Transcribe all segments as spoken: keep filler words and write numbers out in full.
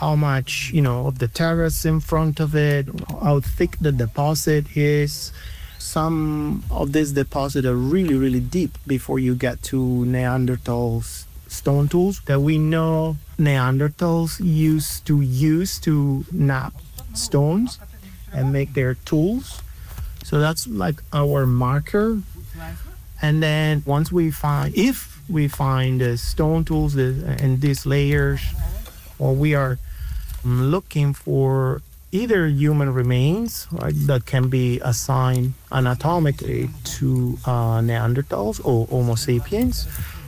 how much, you know, of the terrace in front of it, how thick the deposit is. Some of this deposit are really, really deep before you get to Neanderthals stone tools that we know Neanderthals used to use to knap stones and make their tools. So that's like our marker. And then once we find, if we find the stone tools and these layers, or we are looking for either human remains, right, that can be assigned anatomically to uh, Neanderthals or Homo sapiens,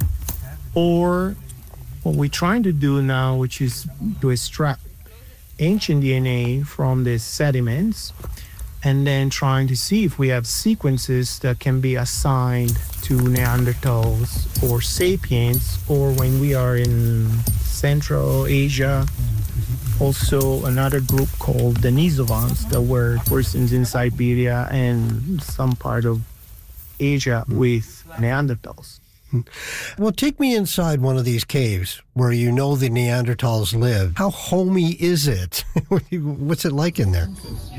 or what we're trying to do now, which is to extract ancient D N A from the sediments, and then trying to see if we have sequences that can be assigned to Neanderthals or sapiens, or when we are in Central Asia, also another group called Denisovans that were persons in Siberia and some part of Asia with Neanderthals. Well, take me inside one of these caves where you know the Neanderthals live. How homey is it? What's it like in there?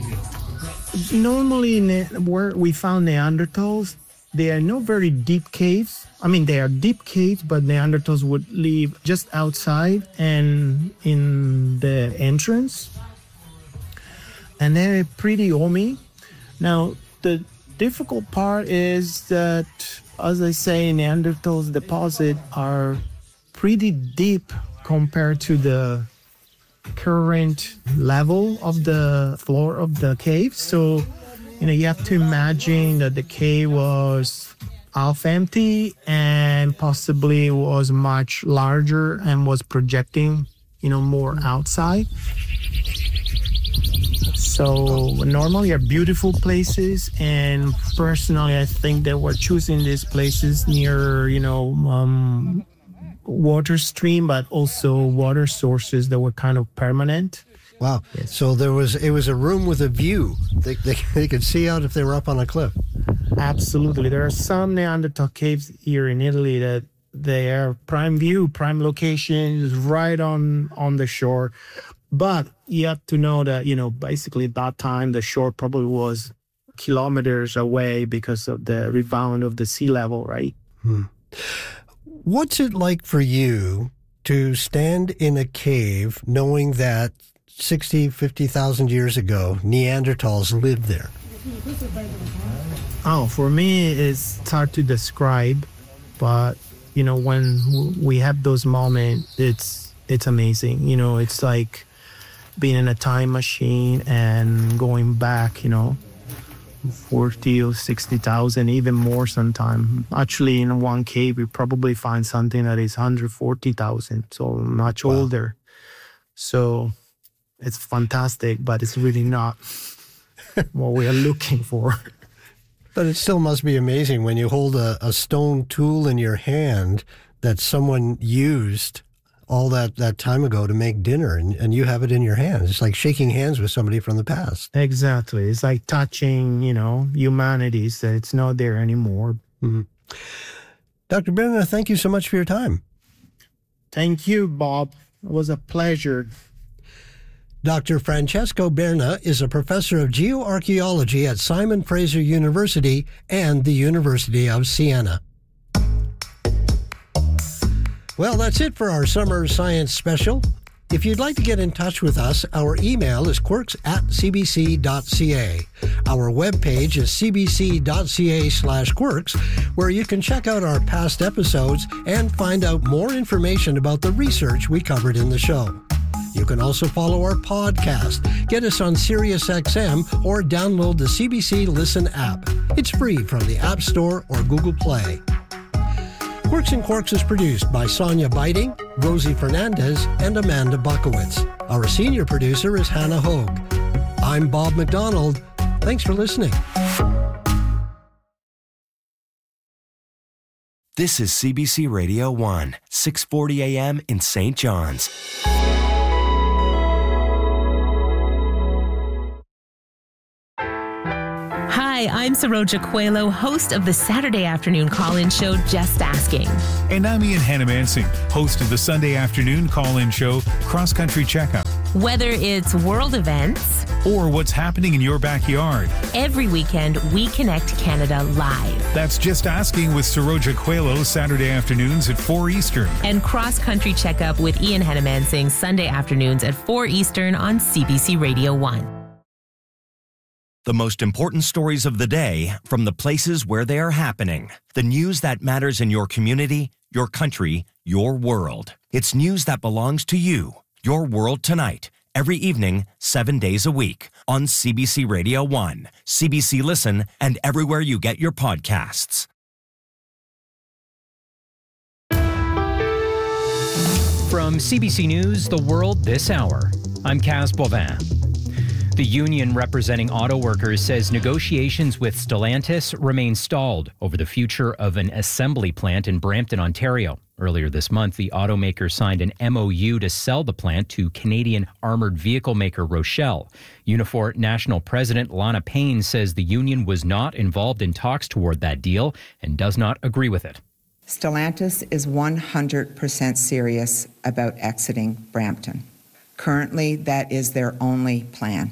Normally, where we found Neanderthals, they are not very deep caves. I mean, they are deep caves, but Neanderthals would live just outside and in the entrance. And they're pretty homey. Now, the difficult part is that, as I say, Neanderthals deposit are pretty deep compared to the current level of the floor of the cave. So, you know, you have to imagine that the cave was half empty and possibly was much larger and was projecting, you know, more outside. So normally are beautiful places, and personally I think that we're choosing these places near, you know, um, water stream, but also water sources that were kind of permanent. Wow. Yes. So there was, it was a room with a view. They, they, they could see out if they were up on a cliff. Absolutely. There are some Neanderthal caves here in Italy that they are prime view, prime locations, right on, on the shore. But you have to know that, you know, basically at that time, the shore probably was kilometers away because of the rebound of the sea level, right? Hmm. What's it like for you to stand in a cave knowing that sixty, fifty thousand years ago, Neanderthals lived there? Oh, for me, it's hard to describe, but, you know, when we have those moments, it's it's amazing. You know, it's like being in a time machine and going back, you know, forty or sixty thousand, even more sometimes. Actually, in one cave, we probably find something that is one hundred forty thousand, so much wow. older. So it's fantastic, but it's really not what we are looking for. But it still must be amazing when you hold a, a stone tool in your hand that someone used all that, that time ago to make dinner, and, and you have it in your hands. It's like shaking hands with somebody from the past. Exactly. It's like touching, you know, humanity, so it's not there anymore. Mm-hmm. Doctor Berna, thank you so much for your time. Thank you, Bob. It was a pleasure. Doctor Francesco Berna is a professor of geoarchaeology at Simon Fraser University and the University of Siena. Well, that's it for our Summer Science Special. If you'd like to get in touch with us, our email is quirks at cbc.ca. Our webpage is cbc.ca slash quirks, where you can check out our past episodes and find out more information about the research we covered in the show. You can also follow our podcast, get us on SiriusXM, or download the C B C Listen app. It's free from the App Store or Google Play. Quirks and Quarks is produced by Sonia Biting, Rosie Fernandez, and Amanda Buckowitz. Our senior producer is Hannah Hogue. I'm Bob McDonald. Thanks for listening. This is C B C Radio one, six forty A M in Saint John's. Hi, I'm Saroja Coelho, host of the Saturday afternoon call-in show, Just Asking. And I'm Ian Hannamansing, host of the Sunday afternoon call-in show, Cross Country Checkup. Whether it's world events or what's happening in your backyard, every weekend we connect Canada live. That's Just Asking with Saroja Coelho, Saturday afternoons at four Eastern. And Cross Country Checkup with Ian Hannamansing, Sunday afternoons at four Eastern on C B C Radio one. The most important stories of the day from the places where they are happening. The news that matters in your community, your country, your world. It's news that belongs to you. Your World Tonight, every evening, seven days a week on C B C Radio one, C B C Listen, and everywhere you get your podcasts. From C B C News, The World This Hour, I'm Kaz Bovin. The union representing auto workers says negotiations with Stellantis remain stalled over the future of an assembly plant in Brampton, Ontario. Earlier this month, the automaker signed an M O U to sell the plant to Canadian armored vehicle maker Rochelle. Unifor National President Lana Payne says the union was not involved in talks toward that deal and does not agree with it. Stellantis is one hundred percent serious about exiting Brampton. Currently, that is their only plan.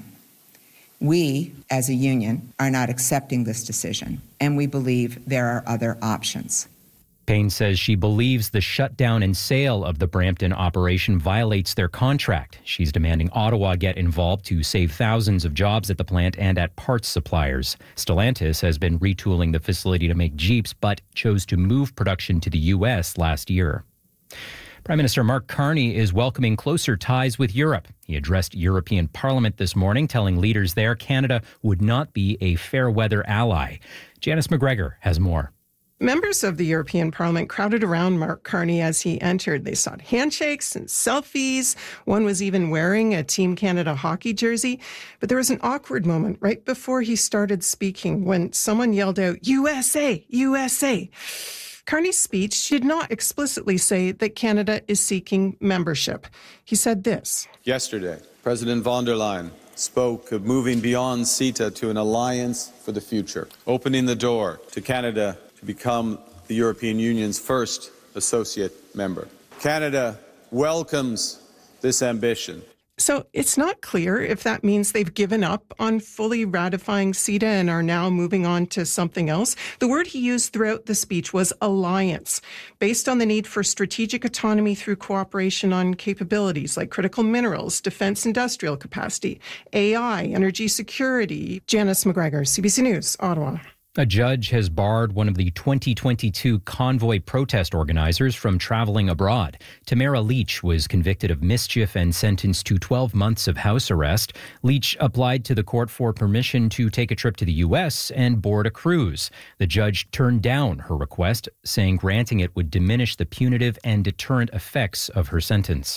We, as a union, are not accepting this decision, and we believe there are other options. Payne says she believes the shutdown and sale of the Brampton operation violates their contract. She's demanding Ottawa get involved to save thousands of jobs at the plant and at parts suppliers. Stellantis has been retooling the facility to make Jeeps, but chose to move production to the U S last year. Prime Minister Mark Carney is welcoming closer ties with Europe. He addressed European Parliament this morning, telling leaders there Canada would not be a fair-weather ally. Janice McGregor has more. Members of the European Parliament crowded around Mark Carney as he entered. They sought handshakes and selfies. One was even wearing a Team Canada hockey jersey. But there was an awkward moment right before he started speaking when someone yelled out, U S A, U S A. Carney's speech did not explicitly say that Canada is seeking membership. He said this. Yesterday, President von der Leyen spoke of moving beyond CETA to an alliance for the future, opening the door to Canada to become the European Union's first associate member. Canada welcomes this ambition. So it's not clear if that means they've given up on fully ratifying CETA and are now moving on to something else. The word he used throughout the speech was alliance, based on the need for strategic autonomy through cooperation on capabilities like critical minerals, defense industrial capacity, A I, energy security. Janice McGregor, C B C News, Ottawa. A judge has barred one of the twenty twenty-two convoy protest organizers from traveling abroad. Tamara Leach was convicted of mischief and sentenced to twelve months of house arrest. Leach applied to the court for permission to take a trip to the U S and board a cruise. The judge turned down her request, saying granting it would diminish the punitive and deterrent effects of her sentence.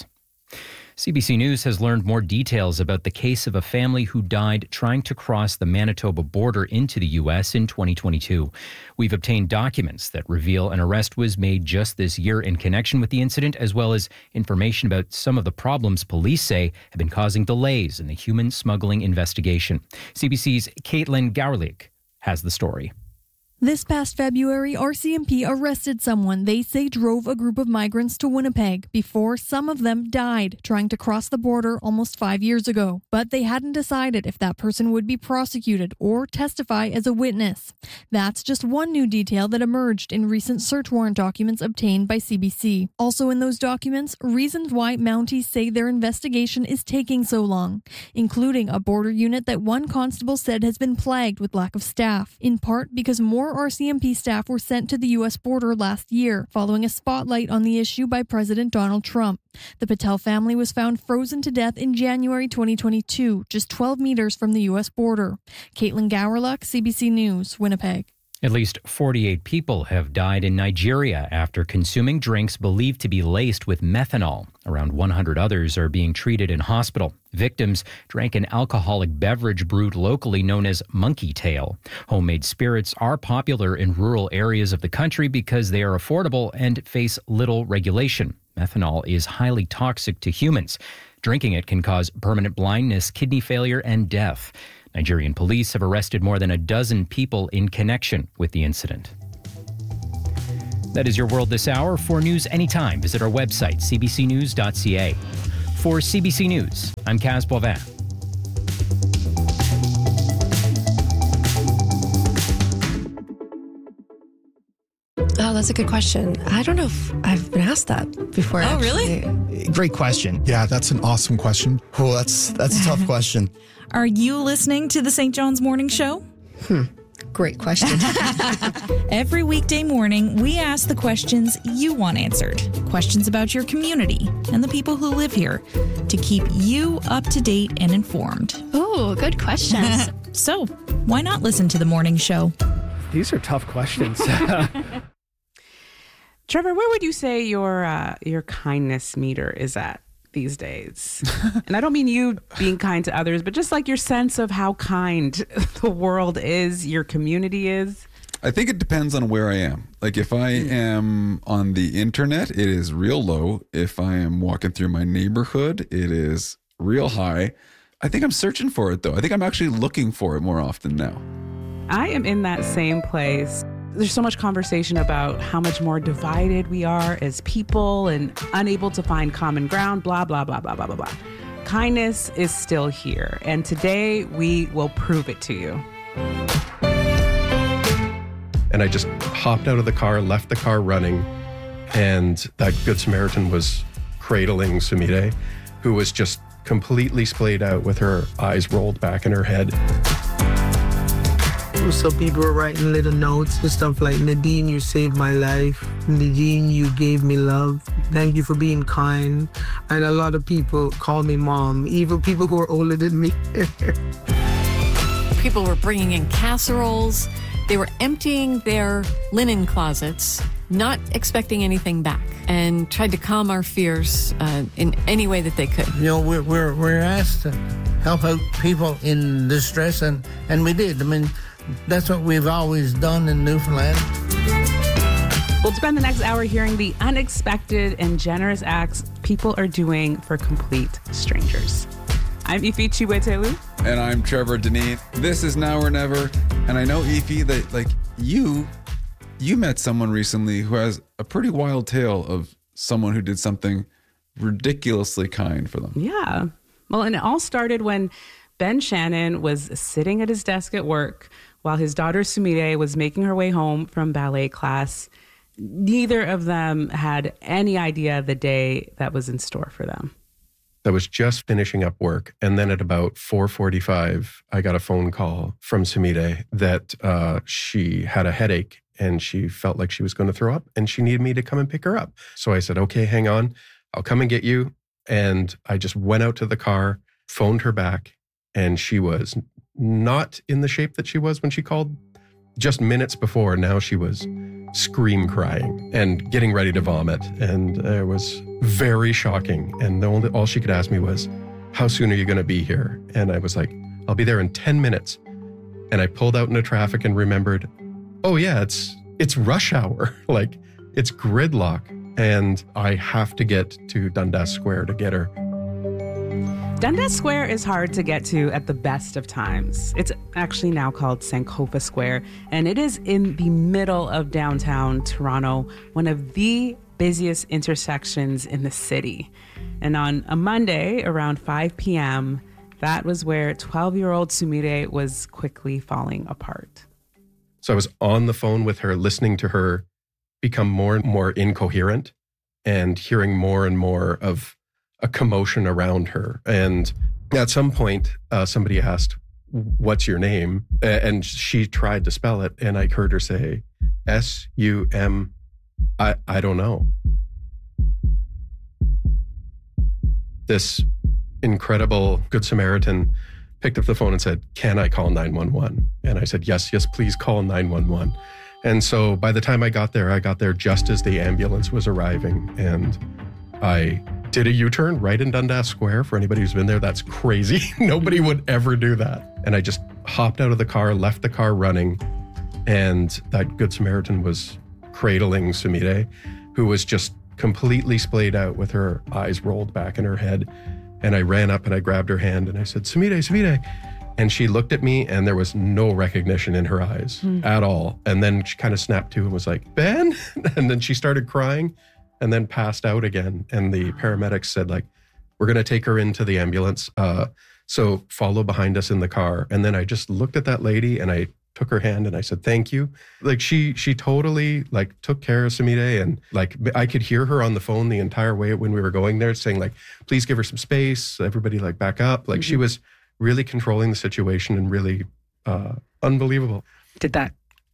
C B C News has learned more details about the case of a family who died trying to cross the Manitoba border into the U S in twenty twenty-two. We've obtained documents that reveal an arrest was made just this year in connection with the incident, as well as information about some of the problems police say have been causing delays in the human smuggling investigation. C B C's Caitlin Gowrlik has the story. This past February, R C M P arrested someone they say drove a group of migrants to Winnipeg before some of them died trying to cross the border almost five years ago. But they hadn't decided if that person would be prosecuted or testify as a witness. That's just one new detail that emerged in recent search warrant documents obtained by C B C. Also in those documents, reasons why Mounties say their investigation is taking so long, including a border unit that one constable said has been plagued with lack of staff, in part because more R C M P staff were sent to the U S border last year, following a spotlight on the issue by President Donald Trump. The Patel family was found frozen to death in January twenty twenty-two, just twelve meters from the U S border. Caitlin Gowrlik, C B C News, Winnipeg. At least forty-eight people have died in Nigeria after consuming drinks believed to be laced with methanol. Around one hundred others are being treated in hospital. Victims drank an alcoholic beverage brewed locally known as monkey tail. Homemade spirits are popular in rural areas of the country because they are affordable and face little regulation. Methanol is highly toxic to humans. Drinking it can cause permanent blindness, kidney failure, and death. Nigerian police have arrested more than a dozen people in connection with the incident. That is your world this hour. For news anytime, visit our website, c b c news dot c a. For C B C News, I'm Kaz Boivin. Oh, that's a good question. I don't know if I've been asked that before. Oh, actually. really? Great question. Yeah, that's an awesome question. Oh, that's that's a tough question. Are you listening to the Saint John's Morning Show? Hmm. Great question. Every weekday morning, we ask the questions you want answered. Questions about your community and the people who live here to keep you up to date and informed. Oh, good questions. So, why not listen to the morning show? These are tough questions. Trevor, where would you say your uh, your kindness meter is at these days? And I don't mean you being kind to others, but just like your sense of how kind the world is, your community is. I think it depends on where I am. Like if I am on the internet, it is real low. If I am walking through my neighborhood, it is real high. I think I'm searching for it though. I think I'm actually looking for it more often now. I am in that same place. There's so much conversation about how much more divided we are as people and unable to find common ground, blah, blah, blah, blah, blah, blah, blah. Kindness is still here. And today we will prove it to you. And I just hopped out of the car, left the car running. And that Good Samaritan was cradling Sumire, who was just completely splayed out with her eyes rolled back in her head. So people were writing little notes and stuff like, Nadine, you saved my life. Nadine, you gave me love. Thank you for being kind. And a lot of people call me mom, even people who are older than me. People were bringing in casseroles. They were emptying their linen closets, not expecting anything back, and tried to calm our fears uh, in any way that they could. You know, we're, we're, we're asked to help out people in distress, and, and we did. I mean, that's what we've always done in Newfoundland. We'll spend the next hour hearing the unexpected and generous acts people are doing for complete strangers. I'm Ife Chiwetelu. And I'm Trevor Deneen. This is Now or Never. And I know, Ife, that like you, you met someone recently who has a pretty wild tale of someone who did something ridiculously kind for them. Yeah. Well, and it all started when Ben Shannon was sitting at his desk at work while his daughter Sumire was making her way home from ballet class. Neither of them had any idea the day that was in store for them. I was just finishing up work. And then at about four forty-five, I got a phone call from Sumire that uh, she had a headache and she felt like she was going to throw up and she needed me to come and pick her up. So I said, okay, hang on. I'll come and get you. And I just went out to the car, phoned her back, and she was not in the shape that she was when she called just minutes before. Now she was scream crying and getting ready to vomit. And it was very shocking. And the only, all she could ask me was, how soon are you going to be here? And I was like, I'll be there in ten minutes. And I pulled out into traffic and remembered, oh yeah, it's, it's rush hour. Like it's gridlock. And I have to get to Dundas Square to get her. Dundas Square is hard to get to at the best of times. It's actually now called Sankofa Square, and it is in the middle of downtown Toronto, one of the busiest intersections in the city. And on a Monday around five p.m., that was where twelve-year-old Sumire was quickly falling apart. So I was on the phone with her, listening to her become more and more incoherent and hearing more and more of a commotion around her. And at some point, uh, somebody asked, what's your name? And she tried to spell it. And I heard her say, S U M, I, I don't know. This incredible Good Samaritan picked up the phone and said, can I call nine one one? And I said, yes, yes, please call nine one one. And so by the time I got there, I got there just as the ambulance was arriving. And I did a U-turn right in Dundas Square. For anybody who's been there, that's crazy. Nobody would ever do that. And I just hopped out of the car, left the car running. And that Good Samaritan was cradling Sumire, who was just completely splayed out with her eyes rolled back in her head. And I ran up and I grabbed her hand and I said, Sumire, Sumire, And she looked at me and there was no recognition in her eyes mm. at all. And then she kind of snapped to and was like, Ben? And then she started crying and then passed out again. And the paramedics said, like, we're going to take her into the ambulance. Uh, so follow behind us in the car. And then I just looked at that lady and I took her hand and I said, thank you. Like she, she totally like took care of Samide, and like I could hear her on the phone the entire way when we were going there saying like, please give her some space. Everybody like back up. Like mm-hmm. she was really controlling the situation and really uh, unbelievable. Did that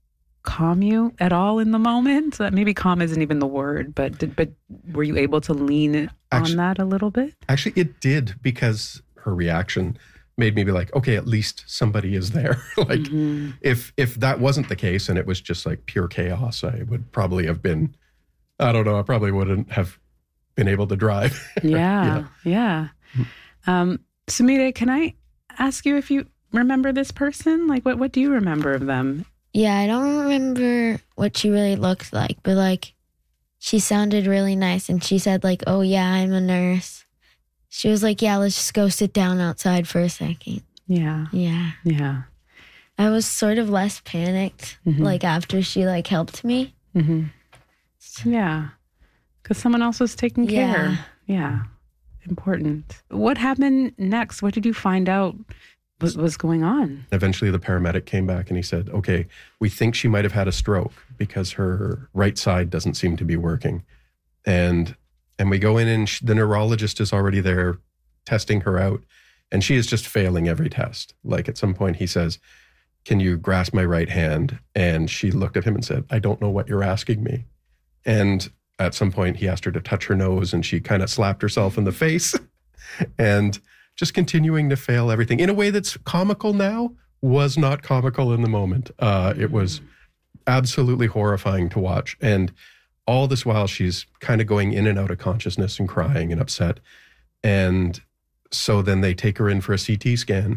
calm you at all in the moment? Uh, maybe calm isn't even the word, but did, but were you able to lean actually, on that a little bit? Actually, it did, because her reaction made me be like, okay, at least somebody is there. like mm-hmm. if if that wasn't the case and it was just like pure chaos, I would probably have been, I don't know, I probably wouldn't have been able to drive. yeah, yeah. yeah. Um, Samide, can I ask you if you remember this person? Like, what, what do you remember of them? Yeah, I don't remember what she really looked like, but like, she sounded really nice, and she said like, oh yeah, I'm a nurse. She was like, yeah, let's just go sit down outside for a second. Yeah. Yeah. Yeah. I was sort of less panicked, mm-hmm. like after she like helped me. Mm-hmm. Yeah. Because someone else was taking yeah. care. Yeah. Important. What happened next? What did you find out was, was going on? Eventually the paramedic came back and he said, okay, we think she might have had a stroke because her right side doesn't seem to be working. And and we go in and she, the neurologist is already there testing her out, and she is just failing every test. Like at some point he says, can you grasp my right hand? And she looked at him and said, I don't know what you're asking me. And at some point he asked her to touch her nose, and she kind of slapped herself in the face and just continuing to fail everything in a way that's comical now, was not comical in the moment. Uh, it was absolutely horrifying to watch. And all this while she's kind of going in and out of consciousness and crying and upset. And so then they take her in for a C T scan,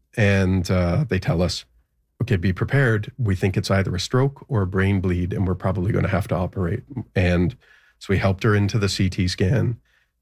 and uh, they tell us, okay, be prepared. We think it's either a stroke or a brain bleed, and we're probably going to have to operate. And so we helped her into the C T scan.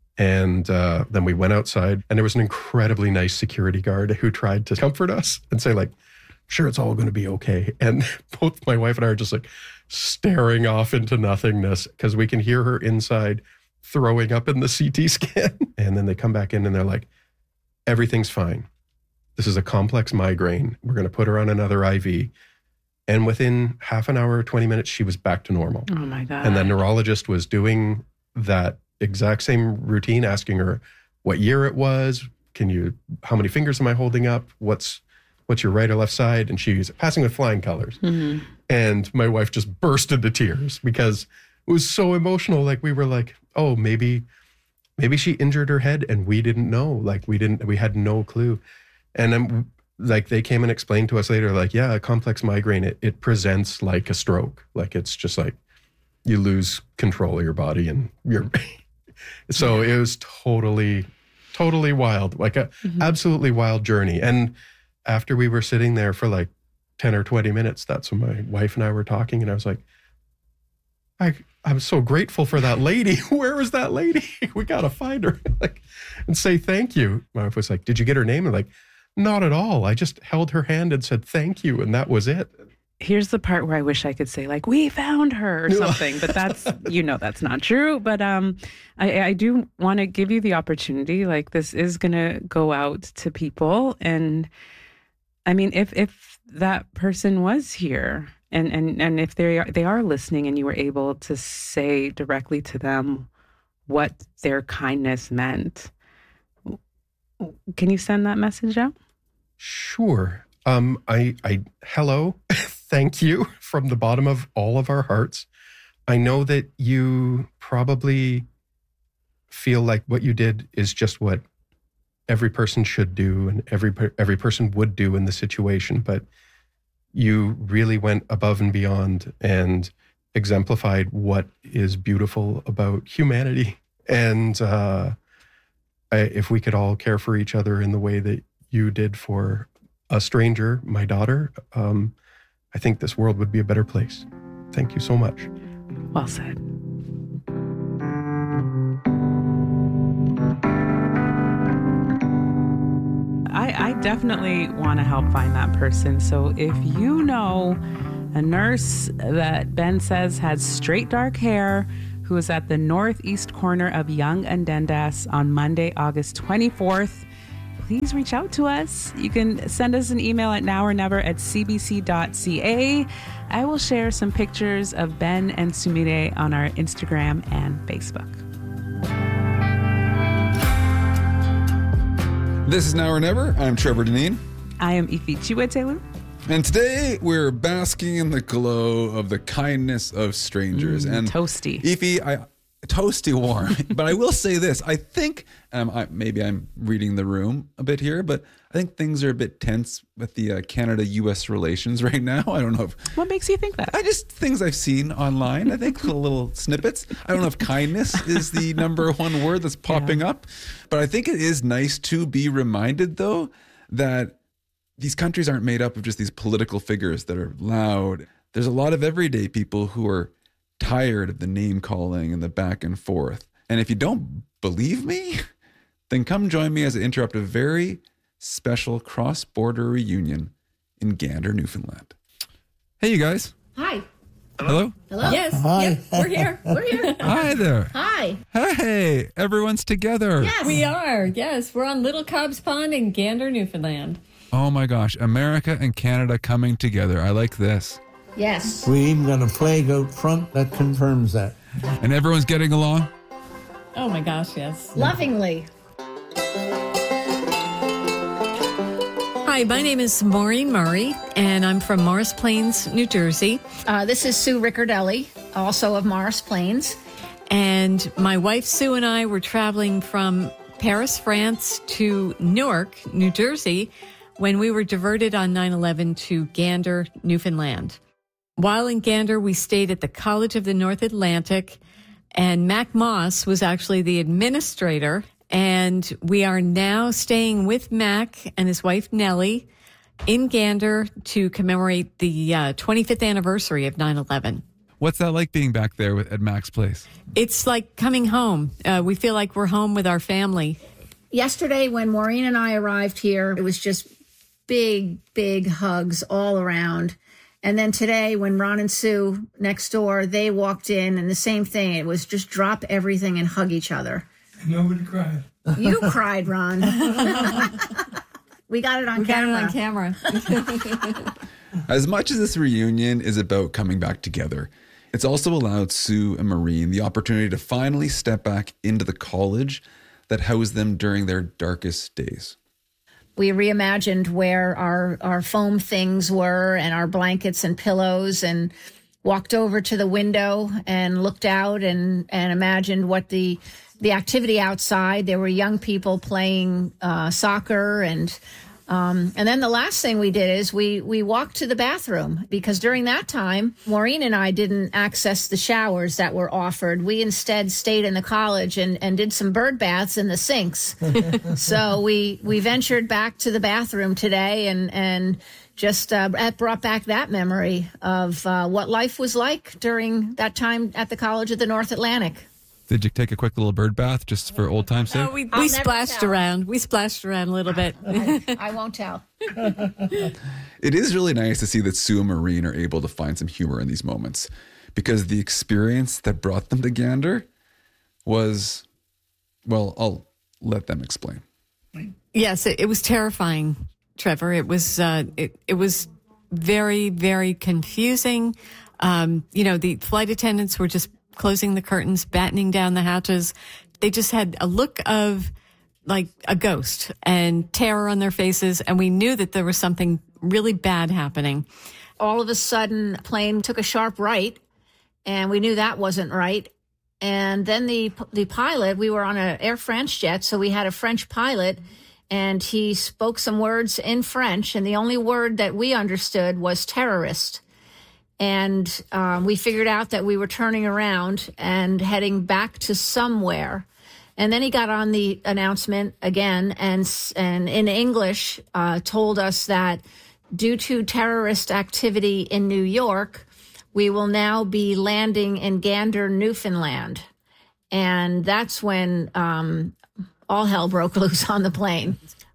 And uh, then we went outside, and there was an incredibly nice security guard who tried to comfort us and say like, sure, it's all going to be okay. And both my wife and I are just like staring off into nothingness because we can hear her inside throwing up in the C T scan. And then they come back in and they're like, everything's fine. This is a complex migraine. We're going to put her on another I V. And within half an hour, twenty minutes, she was back to normal. Oh my God. And the neurologist was doing that exact same routine, asking her what year it was. Can you, how many fingers am I holding up? What's, what's your right or left side? And she's passing with flying colors. Mm-hmm. And my wife just burst into tears because it was so emotional. Like we were like, oh, maybe, maybe she injured her head and we didn't know. Like we didn't, we had no clue. And then like they came and explained to us later, like, yeah, a complex migraine, it, it presents like a stroke. Like it's just like you lose control of your body and you're, so it was totally, totally wild, like a mm-hmm. absolutely wild journey. And after we were sitting there for like ten or twenty minutes, that's when my wife and I were talking, and I was like, I, I'm so grateful for that lady. Where is that lady? We got to find her like, and say thank you. My wife was like, did you get her name? And like, not at all. I just held her hand and said thank you, and that was it. Here's the part where I wish I could say like, we found her or something, but that's, you know, that's not true. But um, I, I do want to give you the opportunity, like this is going to go out to people. And I mean, if, if that person was here and, and, and if they are, they are listening and you were able to say directly to them what their kindness meant, can you send that message out? Sure. Um, I, I, hello, thank you from the bottom of all of our hearts. I know that you probably feel like what you did is just what every person should do and every, every person would do in the situation, but you really went above and beyond and exemplified what is beautiful about humanity. And, uh, I, if we could all care for each other in the way that you did for a stranger, my daughter, um, I think this world would be a better place. Thank you so much. Well said. I, I definitely want to help find that person. So if you know a nurse that Ben says has straight dark hair who was at the northeast corner of Yonge and Dundas on Monday, August twenty-fourth, please reach out to us. You can send us an email at now or never at c b c dot c a. I will share some pictures of Ben and Sumire on our Instagram and Facebook. This is Now or Never. I'm Trevor Deneen. I am Ifi Chiwetelu. And today we're basking in the glow of the kindness of strangers. Mm, and toasty. Ifi, I toasty warm. But I will say this. I think, um, I, maybe I'm reading the room a bit here, but I think things are a bit tense with the uh, Canada-U S relations right now. I don't know if... What makes you think that? I just, things I've seen online. I think little, little snippets. I don't know if kindness is the number one word that's popping yeah. up. But I think it is nice to be reminded, though, that these countries aren't made up of just these political figures that are loud. There's a lot of everyday people who are tired of the name calling and the back and forth. And if you don't believe me, then come join me as I interrupt a very special cross-border reunion in Gander, Newfoundland. Hey, you guys. Hi. Hello? Hello? Yes. Hi. Yep, we're here. We're here. Hi there. Hi. Hey, everyone's together. Yes. We are. Yes, we're on Little Cobb's Pond in Gander, Newfoundland. Oh my gosh, America and Canada coming together. I like this. Yes. We even got a flag out front that confirms that. And everyone's getting along? Oh my gosh, yes. Lovingly. Hi, my name is Maureen Murray, and I'm from Morris Plains, New Jersey. Uh, this is Sue Riccardelli, also of Morris Plains. And my wife Sue and I were traveling from Paris, France to Newark, New Jersey, when we were diverted on nine eleven to Gander, Newfoundland. While in Gander, we stayed at the College of the North Atlantic, and Mac Moss was actually the administrator. And we are now staying with Mac and his wife, Nellie, in Gander to commemorate the uh, twenty-fifth anniversary of nine eleven. What's that like being back there with, at Mac's place? It's like coming home. Uh, we feel like we're home with our family. Yesterday, when Maureen and I arrived here, it was just big, big hugs all around. And then today, when Ron and Sue next door, they walked in, and the same thing. It was just drop everything and hug each other. Nobody cried. You cried, Ron. We got it on we camera. Got it on camera. As much as this reunion is about coming back together, it's also allowed Sue and Maureen the opportunity to finally step back into the college that housed them during their darkest days. We reimagined where our, our foam things were and our blankets and pillows, and walked over to the window and looked out and, and imagined what the the activity outside. There were young people playing uh, soccer, and um, and then the last thing we did is we we walked to the bathroom, because during that time, Maureen and I didn't access the showers that were offered. We instead stayed in the college and, and did some bird baths in the sinks. So we we ventured back to the bathroom today and and just uh, brought back that memory of uh, what life was like during that time at the College of the North Atlantic. Did you take a quick little bird bath just for old time's sake? Oh, we we splashed around. We splashed around a little bit. I, I won't tell. It is really nice to see that Sue and Maureen are able to find some humor in these moments, because the experience that brought them to Gander was, well, I'll let them explain. Yes, it, it was terrifying, Trevor. It was uh, it it was very, very confusing. Um, you know, the flight attendants were just closing the curtains, battening down the hatches. They just had a look of like a ghost and terror on their faces. And we knew that there was something really bad happening. All of a sudden, a plane took a sharp right, and we knew that wasn't right. And then the the pilot, we were on an Air France jet, so we had a French pilot, and he spoke some words in French, and the only word that we understood was terrorist. And um, we figured out that we were turning around and heading back to somewhere. And then he got on the announcement again and and in English uh, told us that due to terrorist activity in New York, we will now be landing in Gander, Newfoundland. And that's when um, all hell broke loose on the plane.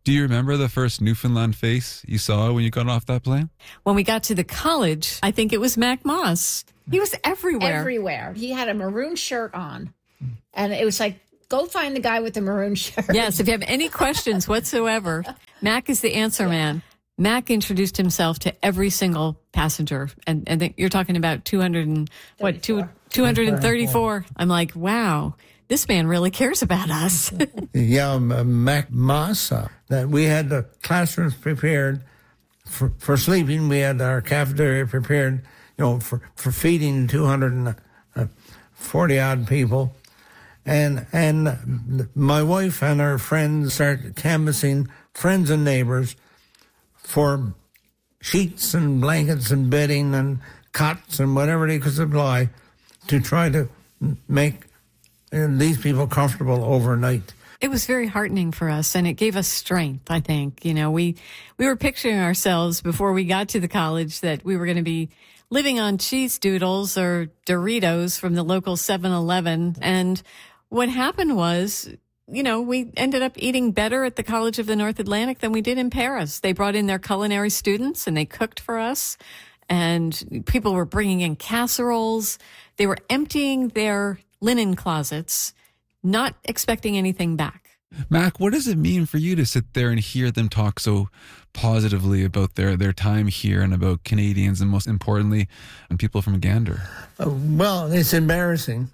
Do you remember the first Newfoundland face you saw when you got off that plane? When we got to the college, I think it was Mac Moss. He was everywhere. Everywhere. He had a maroon shirt on. And it was like, go find the guy with the maroon shirt. Yes, if you have any questions whatsoever, Mac is the answer man. Mac introduced himself to every single passenger. And, and you're talking about two hundred and what, two, two hundred thirty-four. I'm like, wow, this man really cares about us. Yeah, um, Mac Moss. Uh, that we had the classrooms prepared for, for sleeping. We had our cafeteria prepared, you know, for, for feeding two hundred forty odd people. And and my wife and her friends started canvassing friends and neighbors for sheets and blankets and bedding and cots and whatever they could supply to try to make these people comfortable overnight. It was very heartening for us, and it gave us strength, I think. You know, we, we were picturing ourselves before we got to the college that we were going to be living on cheese doodles or Doritos from the local seven eleven. And what happened was, you know, we ended up eating better at the College of the North Atlantic than we did in Paris. They brought in their culinary students, and they cooked for us. And people were bringing in casseroles. They were emptying their linen closets, not expecting anything back. Mac, what does it mean for you to sit there and hear them talk so positively about their, their time here and about Canadians and most importantly, and people from Gander? Uh, well, it's embarrassing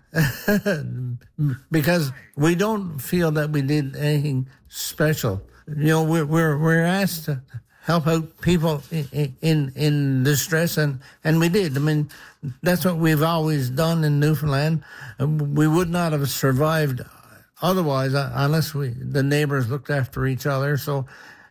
because we don't feel that we did anything special. You know, we're, we're, we're asked to help out people in, in, in distress, and, and we did. I mean, that's what we've always done in Newfoundland. We would not have survived otherwise unless we the neighbors looked after each other. So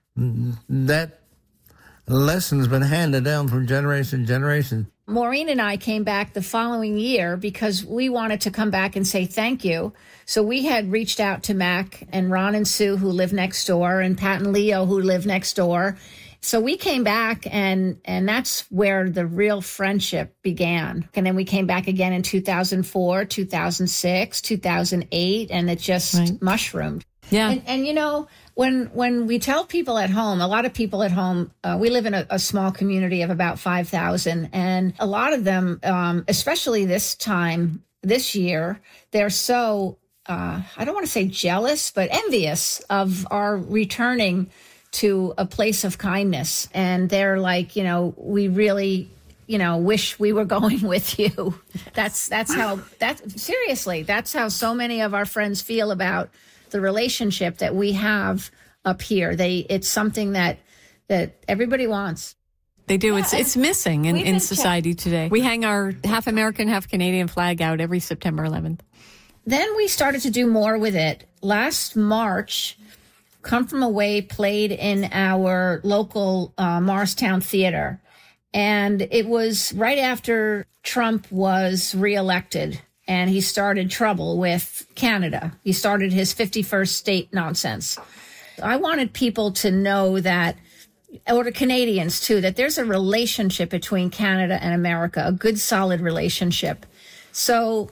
that lesson's been handed down from generation to generation. Maureen and I came back the following year because we wanted to come back and say thank you. So we had reached out to Mac and Ron and Sue, who live next door, and Pat and Leo, who live next door. So we came back, and and that's where the real friendship began. And then we came back again in two thousand four, two thousand six, two thousand eight, and it just right. mushroomed. Yeah. And, and, you know, when when we tell people at home, a lot of people at home, uh, we live in a, a small community of about five thousand. And a lot of them, um, especially this time, this year, they're so, uh, I don't want to say jealous, but envious of our returning to a place of kindness. And they're like, you know, we really, you know, wish we were going with you. That's, that's how, that seriously, that's how so many of our friends feel about the relationship that we have up here. They, it's something that, that everybody wants. They do. Yeah, it's it's missing in, in society kept- today. We hang our half American, half Canadian flag out every September eleventh. Then we started to do more with it. Last March, Come From Away played in our local uh, Morristown Theater. And it was right after Trump was reelected and he started trouble with Canada. He started his fifty-first state nonsense. I wanted people to know that, or to Canadians too, that there's a relationship between Canada and America, a good, solid relationship. So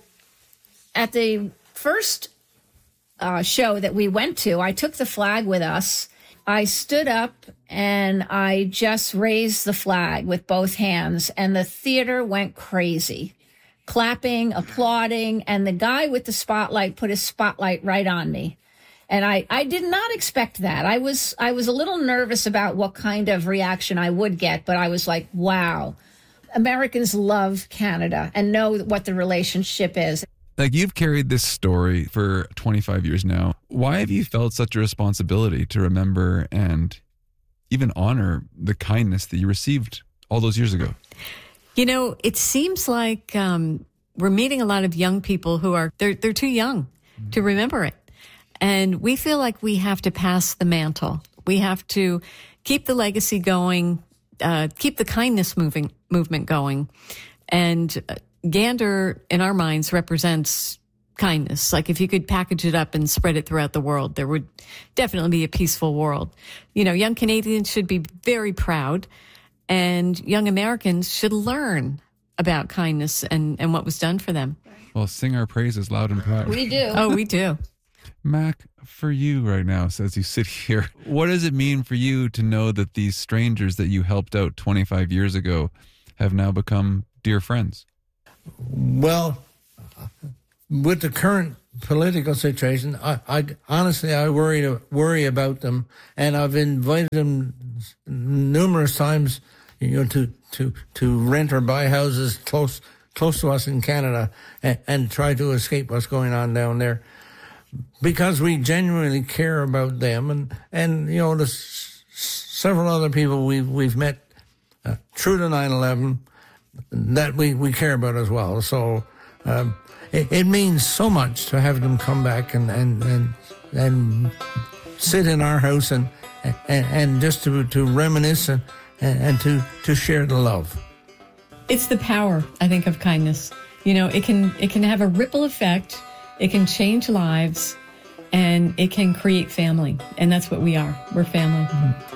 at the first uh, show that we went to, I took the flag with us. I stood up and I just raised the flag with both hands, and the theater went crazy, clapping, applauding, and the guy with the spotlight put his spotlight right on me. And I, I did not expect that. I was I was a little nervous about what kind of reaction I would get, but I was like, wow, Americans love Canada and know what the relationship is. Like, you've carried this story for twenty-five years now. Why have you felt such a responsibility to remember and even honor the kindness that you received all those years ago? You know, it seems like um, we're meeting a lot of young people who are, they're, they're too young mm-hmm. to remember it. And we feel like we have to pass the mantle. We have to keep the legacy going, uh, keep the kindness moving movement going. And uh, Gander, in our minds, represents kindness. Like, if you could package it up and spread it throughout the world, there would definitely be a peaceful world. You know, young Canadians should be very proud, and young Americans should learn about kindness and, and what was done for them. Well, sing our praises loud and proud. We do. Oh, we do. Mac, for you right now, as you sit here? What does it mean for you to know that these strangers that you helped out twenty-five years ago have now become dear friends? Well, with the current political situation, I, I honestly I worry worry about them, and I've invited them numerous times, you know, to to to rent or buy houses close close to us in Canada, and, and try to escape what's going on down there, because we genuinely care about them, and and you know, the s- several other people we've we've met uh, through the nine eleven that we, we care about as well. So um, it, it means so much to have them come back and and and, and sit in our house and and, and just to to reminisce and, and to to share the love. It's the power, I think, of kindness. You know, it can it can have a ripple effect. It can change lives, and it can create family. And that's what we are. We're family. Mm-hmm.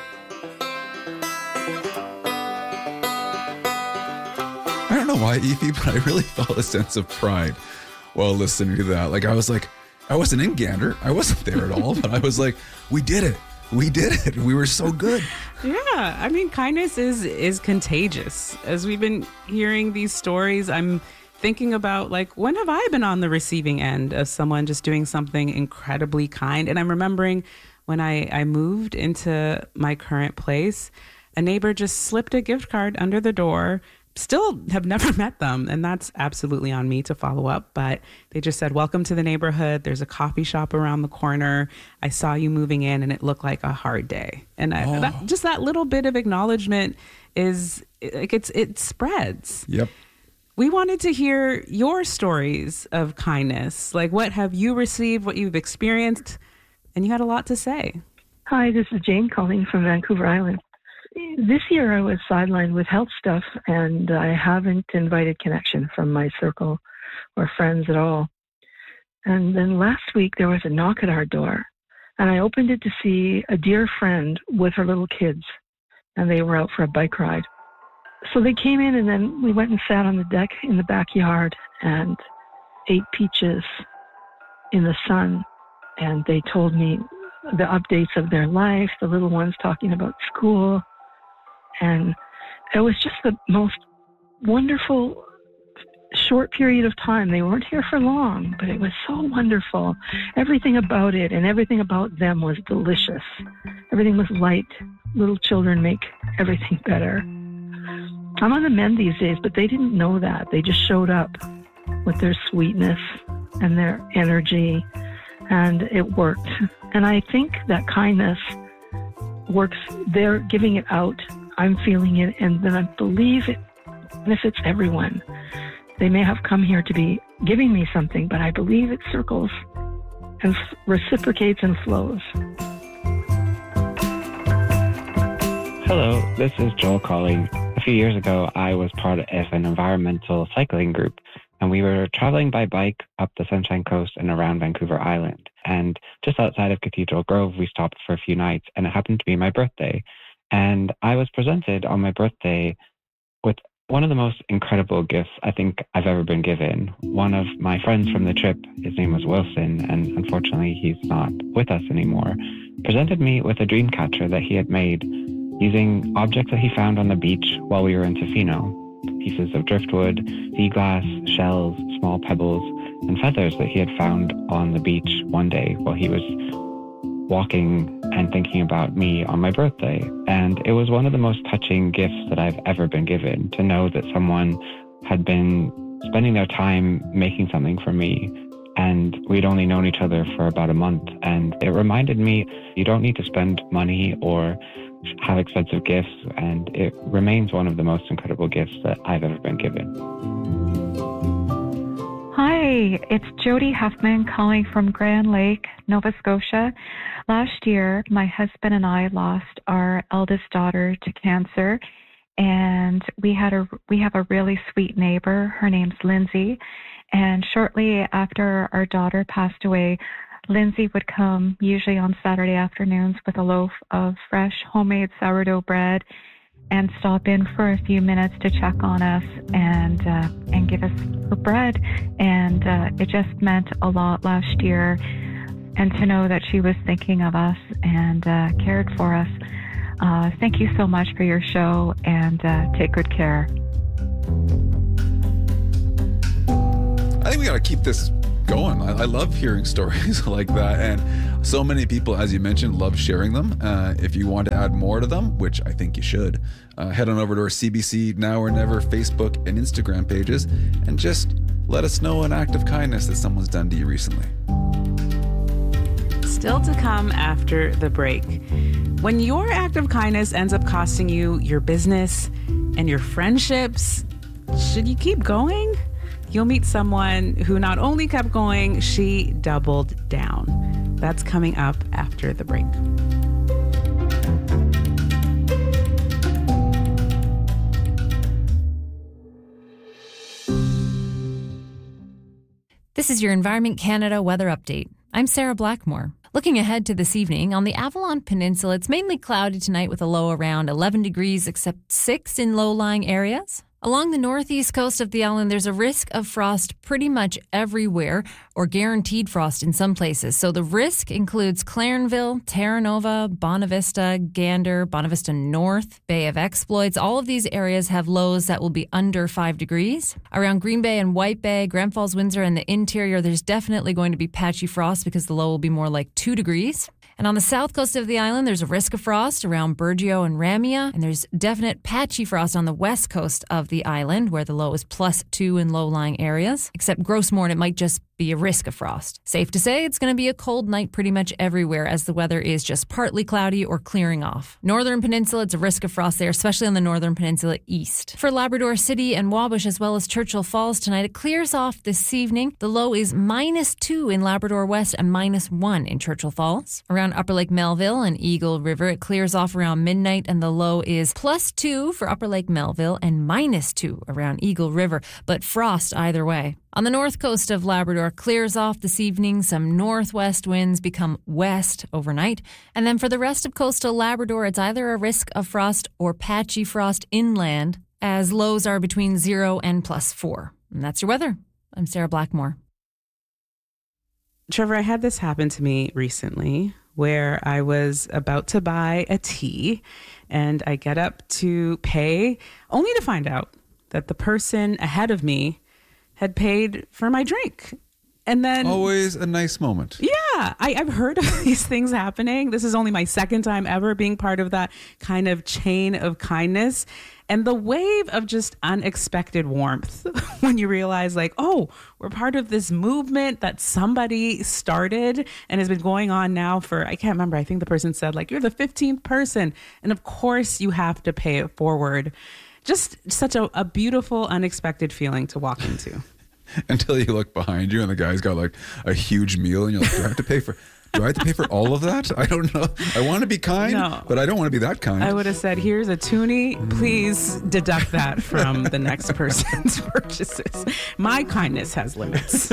I don't know why, Aoife, but I really felt a sense of pride while listening to that. Like, I was like, I wasn't in Gander. I wasn't there at all, but I was like, we did it. We did it. We were so good. Yeah, I mean, kindness is is contagious. As we've been hearing these stories, I'm thinking about, like, when have I been on the receiving end of someone just doing something incredibly kind? And I'm remembering when I, I moved into my current place, a neighbor just slipped a gift card under the door. Still have never met them, and that's absolutely on me to follow up. But they just said, welcome to the neighborhood. There's a coffee shop around the corner. I saw you moving in, and it looked like a hard day. And I, oh. that, just that little bit of acknowledgement is, like, it's it spreads. Yep. We wanted to hear your stories of kindness. Like, what have you received, what you've experienced? And you had a lot to say. Hi, this is Jane calling from Vancouver Island. This year I was sidelined with health stuff, and I haven't invited connection from my circle or friends at all. And then last week there was a knock at our door, and I opened it to see a dear friend with her little kids, and they were out for a bike ride. So they came in, and then we went and sat on the deck in the backyard and ate peaches in the sun, and they told me the updates of their life, the little ones talking about school. And it was just the most wonderful short period of time. They weren't here for long, but it was so wonderful. Everything about it and everything about them was delicious. Everything was light. Little children make everything better. I'm on the mend these days, but they didn't know that. They just showed up with their sweetness and their energy, and it worked. And I think that kindness works. They're giving it out. I'm feeling it, and then I believe it benefits everyone. They may have come here to be giving me something, but I believe it circles and reciprocates and flows. Hello, this is Joel calling. A few years ago, I was part of an environmental cycling group, and we were traveling by bike up the Sunshine Coast and around Vancouver Island. And just outside of Cathedral Grove, we stopped for a few nights, and it happened to be my birthday. And I was presented on my birthday with one of the most incredible gifts I think I've ever been given. One of my friends from the trip, his name was Wilson, and unfortunately he's not with us anymore, presented me with a dream catcher that he had made using objects that he found on the beach while we were in Tofino. Pieces of driftwood, sea glass, shells, small pebbles, and feathers that he had found on the beach one day while he was walking and thinking about me on my birthday. And it was one of the most touching gifts that I've ever been given, to know that someone had been spending their time making something for me. And we'd only known each other for about a month. And it reminded me, you don't need to spend money or have expensive gifts. And it remains one of the most incredible gifts that I've ever been given. Hi, it's Jody Huffman calling from Grand Lake, Nova Scotia. Last year, my husband and I lost our eldest daughter to cancer, and we had a we have a really sweet neighbor. Her name's Lindsay, and shortly after our daughter passed away, Lindsay would come usually on Saturday afternoons with a loaf of fresh homemade sourdough bread and stop in for a few minutes to check on us and uh, and give us her bread. And uh, it just meant a lot last year and to know that she was thinking of us and uh, cared for us. Uh, thank you so much for your show, and uh, take good care. I think we got to keep this going. I, I love hearing stories like that, and so many people, as you mentioned, love sharing them. Uh, if you want to add more to them, which I think you should, uh, head on over to our C B C Now or Never Facebook and Instagram pages and just let us know an act of kindness that someone's done to you recently. Still to come after the break. When your act of kindness ends up costing you your business and your friendships, should you keep going? You'll meet someone who not only kept going, she doubled down. That's coming up after the break. This is your Environment Canada weather update. I'm Sarah Blackmore. Looking ahead to this evening, on the Avalon Peninsula, it's mainly cloudy tonight with a low around eleven degrees, except six in low-lying areas. Along the northeast coast of the island, there's a risk of frost pretty much everywhere, or guaranteed frost in some places. So the risk includes Clarenville, Terra Nova, Bonavista, Gander, Bonavista North, Bay of Exploits. All of these areas have lows that will be under five degrees. Around Green Bay and White Bay, Grand Falls, Windsor, and the interior, there's definitely going to be patchy frost because the low will be more like two degrees. And on the south coast of the island, there's a risk of frost around Burgeo and Ramia, and there's definite patchy frost on the west coast of the island, where the low is plus two in low-lying areas. Except Grossmoor, it might just be a risk of frost. Safe to say it's going to be a cold night pretty much everywhere, as the weather is just partly cloudy or clearing off. Northern Peninsula, it's a risk of frost there, especially on the Northern Peninsula east. For Labrador City and Wabush, as well as Churchill Falls tonight, it clears off this evening. The low is minus two in Labrador West and minus one in Churchill Falls. Around Upper Lake Melville and Eagle River, it clears off around midnight, and the low is plus two for Upper Lake Melville and minus two around Eagle River, but frost either way. On the north coast of Labrador, clears off this evening. Some northwest winds become west overnight. And then for the rest of coastal Labrador, it's either a risk of frost or patchy frost inland, as lows are between zero and plus four. And that's your weather. I'm Sarah Blackmore. Trevor, I had this happen to me recently where I was about to buy a tea and I get up to pay only to find out that the person ahead of me had paid for my drink. And then always a nice moment. Yeah, I, I've heard of these things happening. This is only my second time ever being part of that kind of chain of kindness. And the wave of just unexpected warmth when you realize, like, oh, we're part of this movement that somebody started and has been going on now for, I can't remember, I think the person said, like, you're the fifteenth person. And of course you have to pay it forward. Just such a, a beautiful, unexpected feeling to walk into. Until you look behind you and the guy's got like a huge meal and you're like, do I have to pay for do I have to pay for all of that? I don't know. I want to be kind, no. but I don't want to be that kind. I would have said, here's a toonie. Please deduct that from the next person's purchases. My kindness has limits. I'm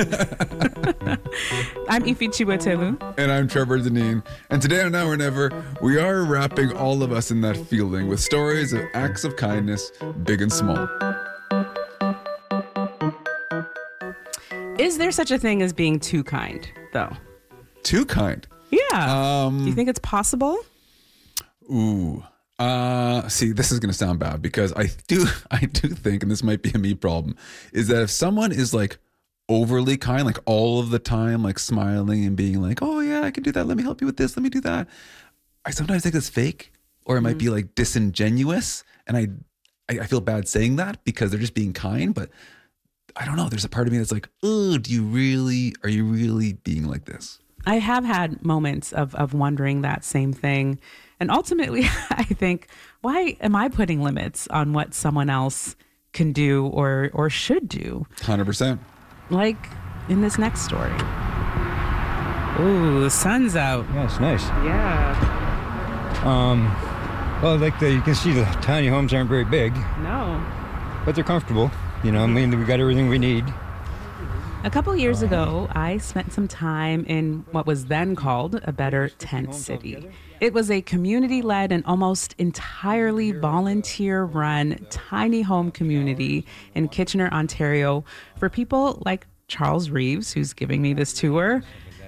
Ifi Chiwetelu. And I'm Trevor Deneen. And today on Now or Never, we are wrapping all of us in that feeling with stories of acts of kindness, big and small. Is there such a thing as being too kind, though? Too kind? Yeah. Um, Do you think it's possible? Ooh. Uh, see, this is going to sound bad because I do, I do think, and this might be a me problem, is that if someone is like overly kind, like all of the time, like smiling and being like, oh yeah, I can do that. Let me help you with this. Let me do that. I sometimes think it's fake, or it might mm. be like disingenuous. And I, I, I feel bad saying that because they're just being kind, but I don't know. There's a part of me that's like, oh, do you really, are you really being like this? I have had moments of, of wondering that same thing. And ultimately, I think, why am I putting limits on what someone else can do or, or should do? one hundred percent. Like in this next story. Ooh, the sun's out. Yeah, it's nice. Yeah. Um, well, like the, you can see the tiny homes aren't very big. No. But they're comfortable. You know, I mean, we got everything we need. A couple years ago, I spent some time in what was then called a Better Tent City. It was a community-led and almost entirely volunteer-run tiny home community in Kitchener, Ontario, for people like Charles Reeves, who's giving me this tour,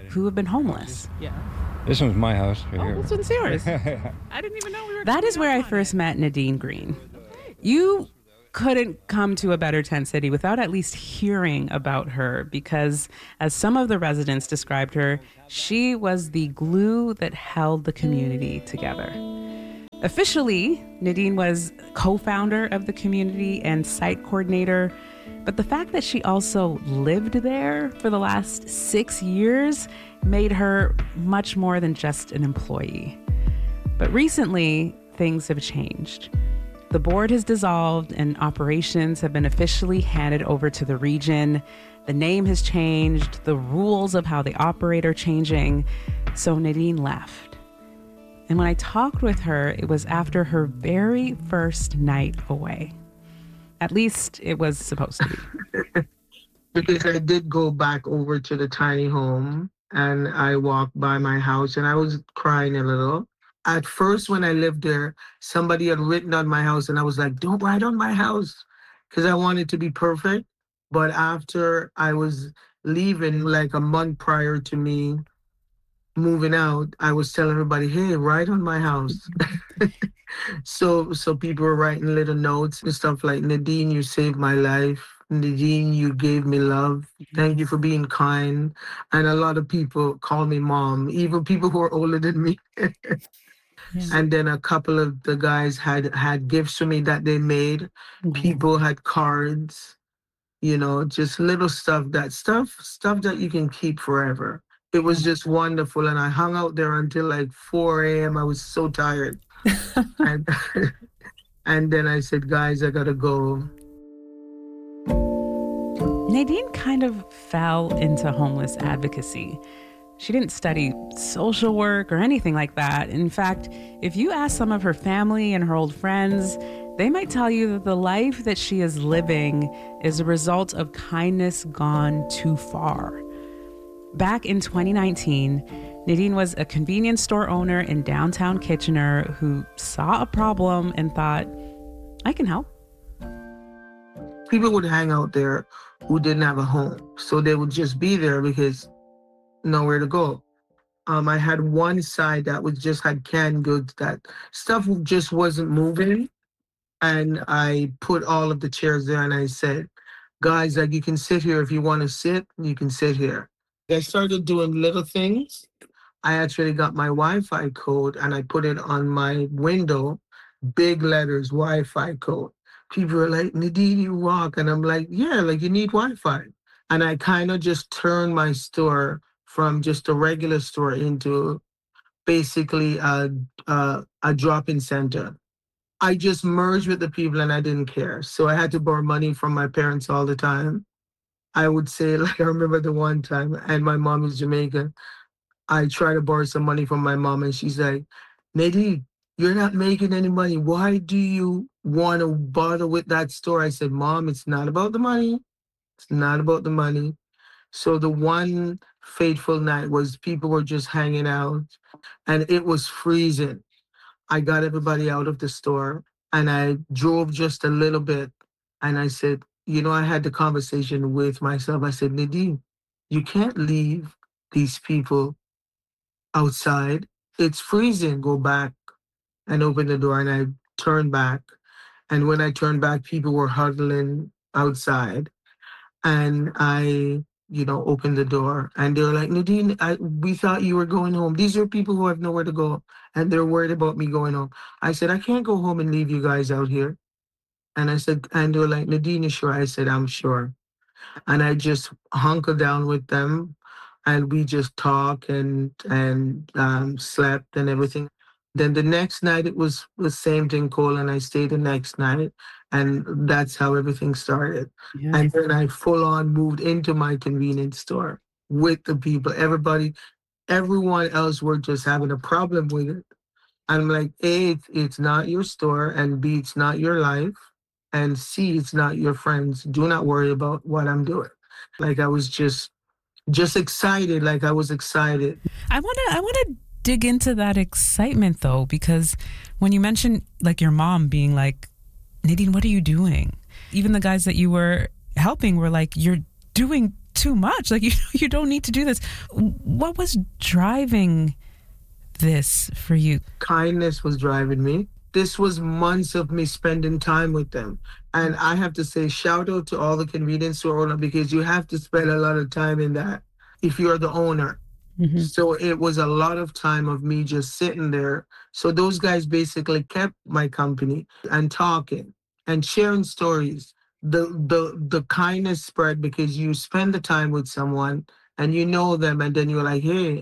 who have been homeless. Yeah. This one's my house right oh, here. This one's yours. I didn't even know we were. That is where I first met Nadine Green. You couldn't come to a better tent city without at least hearing about her, because as some of the residents described her, she was the glue that held the community together. Officially, Nadine was co-founder of the community and site coordinator, but the fact that she also lived there for the last six years made her much more than just an employee. But recently, things have changed. The board has dissolved and operations have been officially handed over to the region. The name has changed, the rules of how they operate are changing, so Nadine left. And when I talked with her, it was after her very first night away. At least it was supposed to be. Because I did go back over to the tiny home and I walked by my house and I was crying a little. At first, when I lived there, somebody had written on my house and I was like, don't write on my house, because I wanted to be perfect. But after I was leaving, like a month prior to me moving out, I was telling everybody, hey, write on my house. so so people were writing little notes and stuff like, Nadine, you saved my life. Nadine, you gave me love. Thank you for being kind. And a lot of people call me mom, even people who are older than me. Yeah. And then a couple of the guys had had gifts for me that they made. Mm-hmm. People had cards, you know, just little stuff that stuff, stuff that you can keep forever. It was just wonderful. And I hung out there until like four a.m. I was so tired. and, and then I said, guys, I gotta go. Nadine kind of fell into homeless advocacy. She didn't study social work or anything like that. In fact, if you ask some of her family and her old friends, they might tell you that the life that she is living is a result of kindness gone too far. Back in twenty nineteen, Nadine was a convenience store owner in downtown Kitchener who saw a problem and thought, I can help. People would hang out there who didn't have a home. So they would just be there because nowhere to go. Um, I had one side that was just had canned goods, that stuff just wasn't moving. And I put all of the chairs there and I said, guys, like, you can sit here if you want to sit, you can sit here. I started doing little things. I actually got my Wi-Fi code and I put it on my window, big letters, Wi-Fi code. People are like, Nadine, you rock. And I'm like, yeah, like, you need Wi-Fi. And I kind of just turned my store from just a regular store into basically a, a, a drop-in center. I just merged with the people and I didn't care. So I had to borrow money from my parents all the time. I would say, like, I remember the one time, and my mom is Jamaican. I tried to borrow some money from my mom and she's like, Nadine, you're not making any money. Why do you want to bother with that store? I said, Mom, it's not about the money. It's not about the money. So the one fateful night was people were just hanging out and it was freezing. I got everybody out of the store and I drove just a little bit and I said, you know, I had the conversation with myself. I said, Nadine, you can't leave these people outside. It's freezing. Go back. And open the door and I turned back. And when I turned back, people were huddling outside. And I, you know, opened the door and they were like, Nadine, I, we thought you were going home. These are people who have nowhere to go and they're worried about me going home. I said, I can't go home and leave you guys out here. And I said, and they were like, Nadine, is sure? I said, I'm sure. And I just hunkered down with them and we just talked and, and um, slept and everything. Then the next night, it was the same thing, Cole, and I stayed the next night. And that's how everything started. Yes. And then I full on moved into my convenience store with the people. Everybody, everyone else were just having a problem with it. I'm like, A, it's not your store, and B, it's not your life, and C, it's not your friends. Do not worry about what I'm doing. Like, I was just, just excited. Like, I was excited. I want to, I want to dig into that excitement though, because when you mentioned like your mom being like, Nadine, what are you doing? Even the guys that you were helping were like, you're doing too much. Like, you, you don't need to do this. What was driving this for you? Kindness was driving me. This was months of me spending time with them. And I have to say, shout out to all the convenience store owner, because you have to spend a lot of time in that if you're the owner. Mm-hmm. So it was a lot of time of me just sitting there. So those guys basically kept my company and talking and sharing stories. The the the kindness spread because you spend the time with someone and you know them, and then you're like, hey,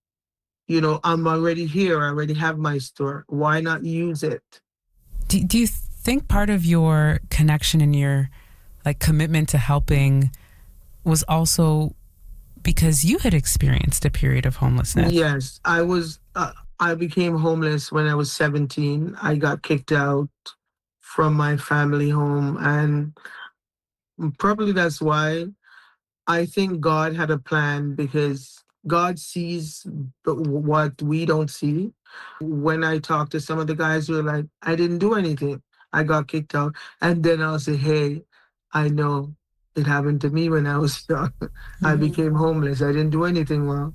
you know, I'm already here. I already have my store. Why not use it? Do, do you think part of your connection and your like commitment to helping was also because you had experienced a period of homelessness? Yes, I was. Uh, I became homeless when I was seventeen. I got kicked out from my family home, and probably that's why I think God had a plan, because God sees what we don't see. When I talk to some of the guys who are like, I didn't do anything, I got kicked out. And then I'll say, hey, I know it happened to me when I was young. Mm-hmm. I became homeless. I didn't do anything wrong.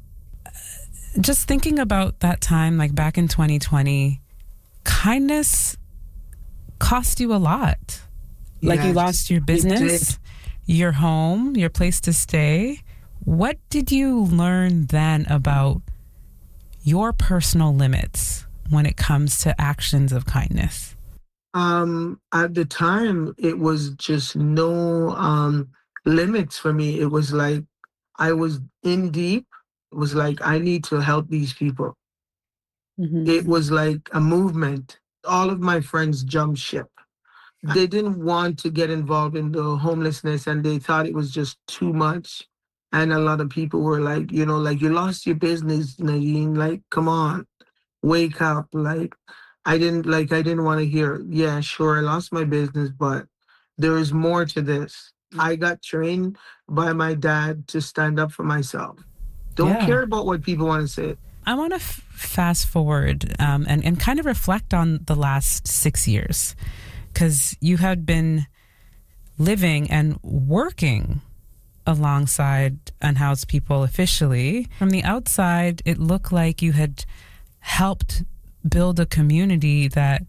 Just thinking about that time, like back in twenty twenty, kindness cost you a lot. Like yes, you lost your business, your home, your place to stay. What did you learn then about your personal limits when it comes to actions of kindness? Um, at the time, it was just no um, limits for me. It was like I was in deep. It was like, I need to help these people. Mm-hmm. It was like a movement. All of my friends jumped ship. They didn't want to get involved in the homelessness, and they thought it was just too much. And a lot of people were like, you know, like, you lost your business, Nadine. Like, come on, wake up. Like, I didn't like, I didn't want to hear, yeah, sure, I lost my business, but there is more to this. I got trained by my dad to stand up for myself. Don't yeah. care about what people want to say. I want to f- fast forward um, and, and kind of reflect on the last six years, because you had been living and working alongside unhoused people officially. From the outside, it looked like you had helped build a community that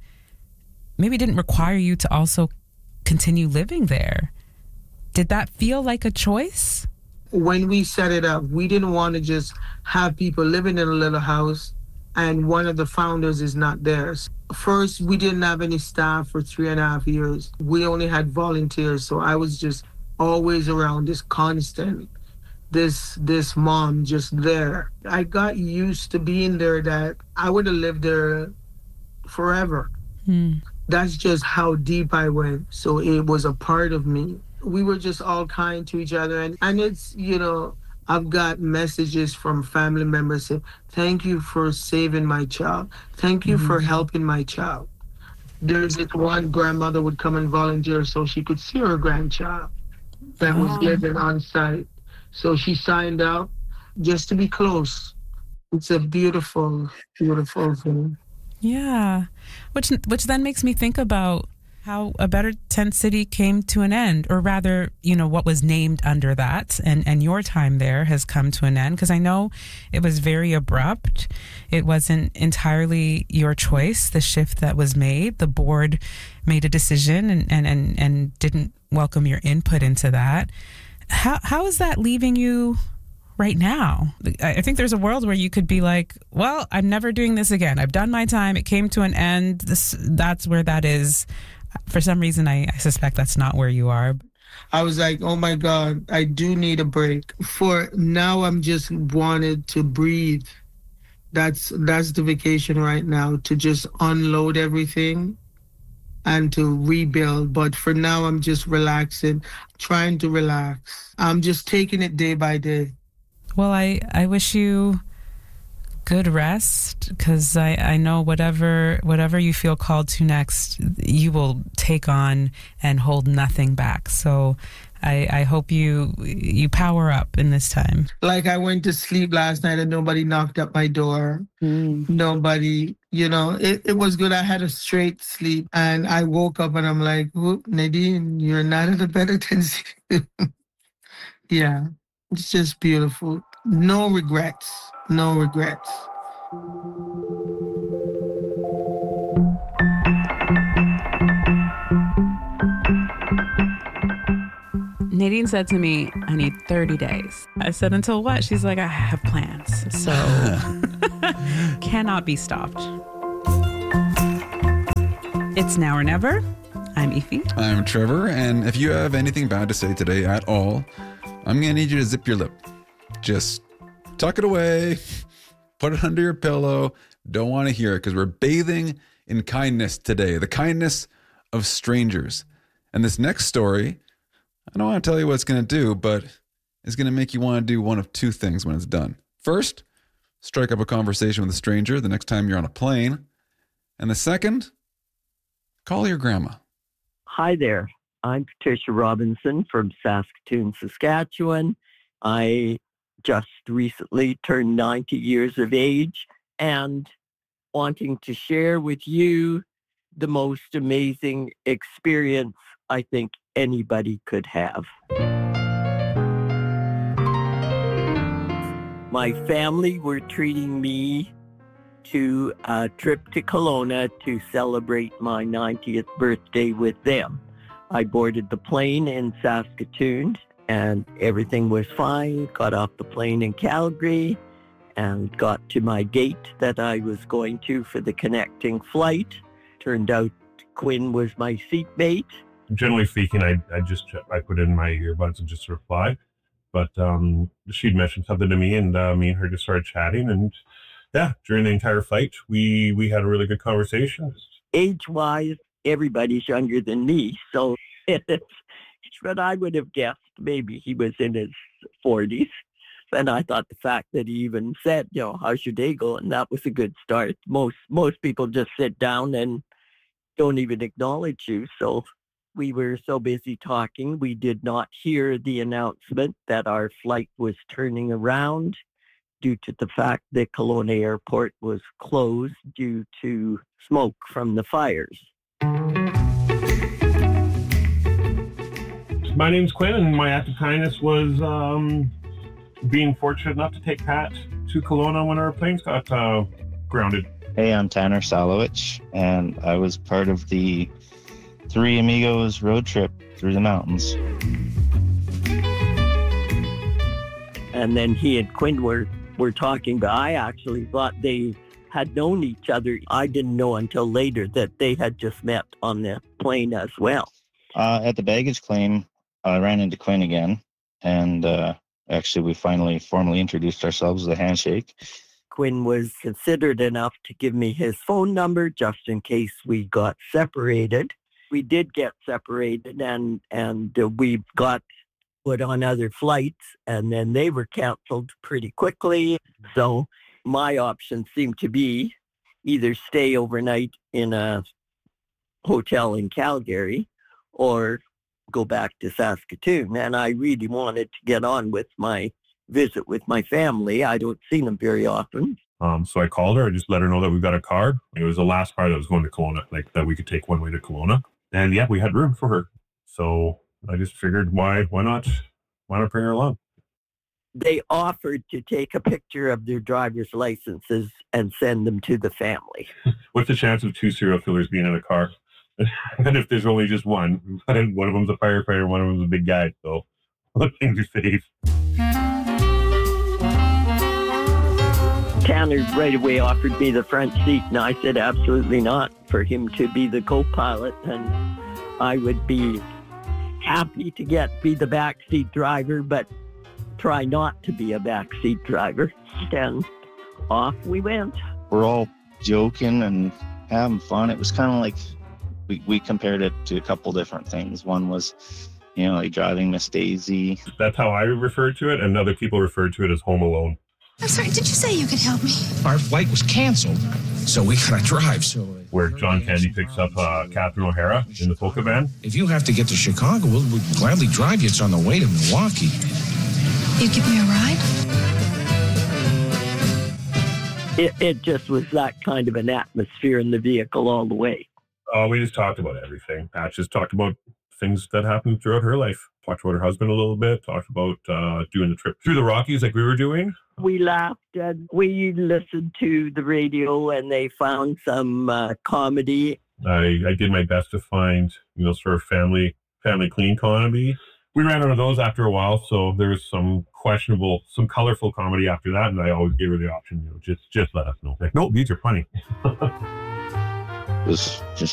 maybe didn't require you to also continue living there. Did that feel like a choice? When we set it up, we didn't want to just have people living in a little house and one of the founders is not there. First, we didn't have any staff for three and a half years. We only had volunteers, so I was just always around, this constant, this this mom just there. I got used to being there that I would have lived there forever. Hmm. That's just how deep I went. So it was a part of me. We were just all kind to each other. And, and it's, you know, I've got messages from family members saying, thank you for saving my child. Thank you mm-hmm. for helping my child. There's this one grandmother would come and volunteer so she could see her grandchild that was living on site. So she signed up just to be close. It's a beautiful, beautiful thing. Yeah, which which then makes me think about how A Better Tent City came to an end, or rather, you know, what was named under that, and, and your time there has come to an end, because I know it was very abrupt. It wasn't entirely your choice, the shift that was made. The board made a decision and, and, and, and didn't welcome your input into that. How How is that leaving you right now? I think there's a world where you could be like, well, I'm never doing this again. I've done my time. It came to an end. This That's where that is. For some reason, I, I suspect that's not where you are. I was like, oh my God, I do need a break. For now, I'm just wanted to breathe. That's that's the vacation right now, to just unload everything and to rebuild. But for now, I'm just relaxing, trying to relax. I'm just taking it day by day. Well, I, I wish you good rest, because I, I know whatever whatever you feel called to next, you will take on and hold nothing back. So I, I hope you you power up in this time. Like, I went to sleep last night and nobody knocked at my door. Mm. Nobody, you know, it, it was good. I had a straight sleep, and I woke up and I'm like, Nadine, you're not at A Better Tent City. Yeah. It's just beautiful. No regrets. No regrets. Nadine said to me, I need thirty days. I said, until what? She's like, I have plans. So cannot be stopped. It's Now or Never. I'm Ify. I'm Trevor. And if you have anything bad to say today at all, I'm going to need you to zip your lip. Just tuck it away. Put it under your pillow. Don't want to hear it because we're bathing in kindness today. The kindness of strangers. And this next story, I don't want to tell you what it's going to do, but it's going to make you want to do one of two things when it's done. First, strike up a conversation with a stranger the next time you're on a plane. And the second, call your grandma. Hi there. I'm Patricia Robinson from Saskatoon, Saskatchewan. I just recently turned ninety years of age and wanting to share with you the most amazing experience I think anybody could have. My family were treating me to a trip to Kelowna to celebrate my ninetieth birthday with them. I boarded the plane in Saskatoon and everything was fine. Got off the plane in Calgary and got to my gate that I was going to for the connecting flight. Turned out Quinn was my seatmate. Generally speaking, I, I just I put in my earbuds and just reply. But um, she'd mentioned something to me, and uh, me and her just started chatting. And yeah, during the entire flight, we we had a really good conversation. Age-wise, everybody's younger than me, so it's what I would have guessed. Maybe he was in his forties. And I thought the fact that he even said, you know, how's your day going? That was a good start. Most most people just sit down and don't even acknowledge you. So we were so busy talking, we did not hear the announcement that our flight was turning around due to the fact that Kelowna Airport was closed due to smoke from the fires. My name's Quinn, and my act of kindness was um, being fortunate enough to take Pat to Kelowna when our planes got uh, grounded. Hey, I'm Tanner Salowich, and I was part of the Three Amigos road trip through the mountains. And then he and Quinn were, were talking, but I actually thought they had known each other. I didn't know until later that they had just met on the plane as well. Uh, at the baggage claim, I ran into Quinn again, and uh, actually we finally formally introduced ourselves with a handshake. Quinn was considerate enough to give me his phone number just in case we got separated. We did get separated, and, and uh, we got put on other flights, and then they were canceled pretty quickly. So my option seemed to be either stay overnight in a hotel in Calgary or go back to Saskatoon. And I really wanted to get on with my visit with my family. I don't see them very often. Um, so I called her. I just let her know that we got a car. It was the last car that was going to Kelowna, like that we could take one way to Kelowna. And yeah, we had room for her. So I just figured, why why not? Why not bring her along? They offered to take a picture of their driver's licenses and send them to the family. What's the chance of two serial killers being in a car? And if there's only just one, one of them's a firefighter, one of them's a big guy. So one thing to safe. Tanner right away offered me the front seat, and I said absolutely not, for him to be the co-pilot, and I would be happy to get be the backseat driver, but try not to be a backseat driver. And off we went. We're all joking and having fun. It was kind of like we, we compared it to a couple different things. One was, you know, like driving Miss Daisy. That's how I referred to it, and other people referred to it as Home Alone. I'm sorry, did you say you could help me? Our flight was canceled, so we gotta drive. So where John Candy picks up uh, Catherine O'Hara in the polka van. If you have to get to Chicago, we'll, we'll gladly drive you. It's on the way to Milwaukee. You'd give me a ride? It, it just was that kind of an atmosphere in the vehicle all the way. Oh, we just talked about everything. Pat just talked about things that happened throughout her life. Talked about her husband a little bit, talked about uh, doing the trip through the Rockies like we were doing. We laughed and we listened to the radio and they found some uh, comedy. I, I did my best to find, you know, sort of family family clean comedy. We ran out of those after a while, so there was some questionable, some colorful comedy after that, and I always gave her the option, you know, just just let us know. Like, no, these are funny. It was just